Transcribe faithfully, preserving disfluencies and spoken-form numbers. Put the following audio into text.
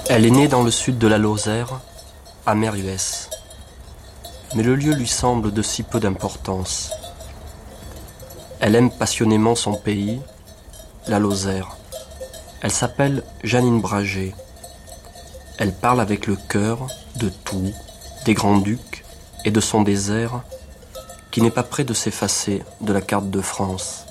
Elle est née dans le sud de la Lozère, à Merhues. Mais le lieu lui semble de si peu d'importance. Elle aime passionnément son pays, la Lozère. Elle s'appelle Jeannine Brager. Elle parle avec le cœur de tout, des grands-ducs et de son désert, qui n'est pas près de s'effacer de la carte de France.